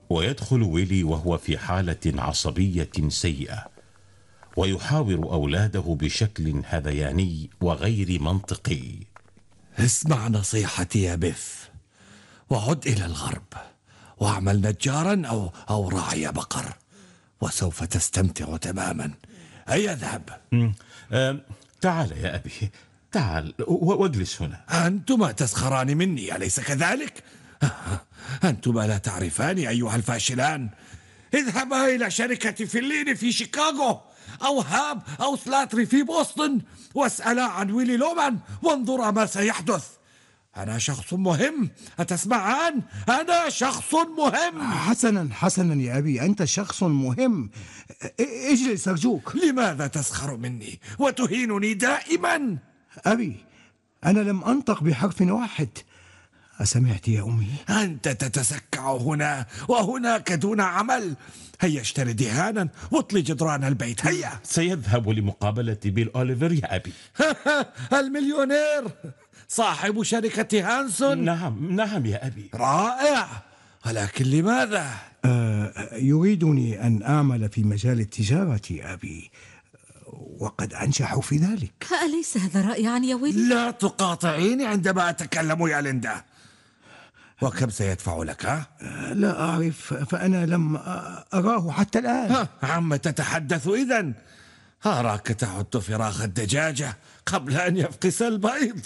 ويدخل ويلي وهو في حالة عصبية سيئة، ويحاور أولاده بشكل هذياني وغير منطقي. اسمع نصيحتي يا بيف، وعد إلى الغرب واعمل نجارا أو راعي بقر، وسوف تستمتع تماما. هيا اذهب. تعال يا أبي، تعال واجلس هنا. أنتما تسخران مني أليس كذلك؟ أنتما لا تعرفان أيها الفاشلان. اذهبا إلى شركة فليني في شيكاغو، أو هاب أو سلاتري في بوسطن، واسألا عن ويلي لومان وانظرا ما سيحدث. أنا شخص مهم، أتسمعان؟ أنا شخص مهم. حسنا يا أبي، أنت شخص مهم. اجلس أرجوك. لماذا تسخر مني وتهينني دائما؟ أبي، أنا لم أنطق بحرف واحد. أسمعت يا أمي؟ أنت تتسكع هنا وهناك دون عمل. هيا اشتري دهانا واطلي جدران البيت. هيا. سيذهب لمقابلة بيل أوليفر يا أبي. المليونير صاحب شركة هانسون. نعم يا أبي. رائع، ولكن لماذا؟ يريدني أن أعمل في مجال التجارة يا أبي، وقد أنجح في ذلك. أليس هذا رائعا يا ويلي؟ لا تقاطعيني عندما أتكلم يا ليندا. وكم سيدفع لك؟ لا أعرف، فأنا لم أراه حتى الآن. عم تتحدث إذن؟ أراك تحط فراخ الدجاجة قبل أن يفقس البيض.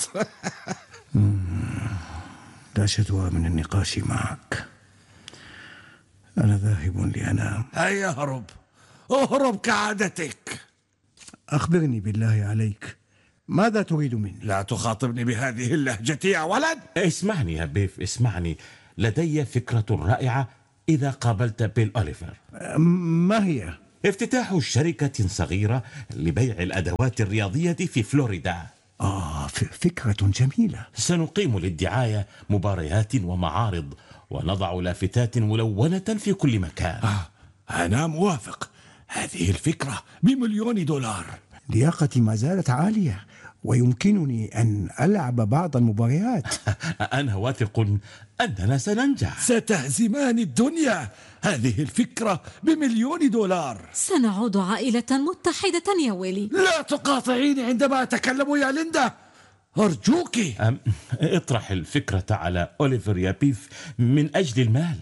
لا شدوى من النقاش معك. أنا ذاهب لأنام. هيا اهرب كعادتك. أخبرني بالله عليك، ماذا تريد مني؟ لا تخاطبني بهذه اللهجة يا ولد. اسمعني يا بيف، اسمعني. لدي فكرة رائعة إذا قابلت بيل أوليفر. ما هي؟ افتتاح شركة صغيرة لبيع الأدوات الرياضية في فلوريدا. فكرة جميلة. سنقيم للدعاية مباريات ومعارض، ونضع لافتات ملونة في كل مكان. أنا موافق. هذه الفكرة ب1,000,000 دولار. لياقتي ما زالت عالية، ويمكنني أن ألعب بعض المباريات. أنا واثق أننا سننجح. ستهزمان الدنيا. هذه الفكرة ب1,000,000 دولار. سنعود عائلة متحدة يا ويلي. لا تقاطعيني عندما أتكلم يا ليندا، أرجوك. اطرح الفكرة على أوليفر يا بيف من أجل المال.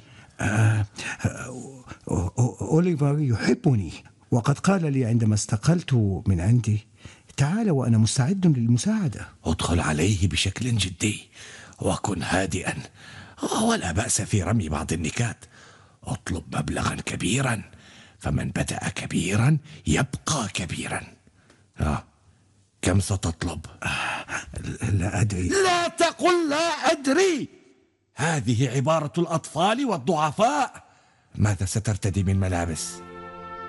أوليفر يحبني، وقد قال لي عندما استقلت من عندي: تعال وأنا مستعد للمساعدة. ادخل عليه بشكل جدي وكن هادئا، ولا بأس في رمي بعض النكات. اطلب مبلغا كبيرا، فمن بدأ كبيرا يبقى كبيرا. كم ستطلب؟ لا أدري. لا تقل لا أدري، هذه عبارة الأطفال والضعفاء. ماذا سترتدي من ملابس؟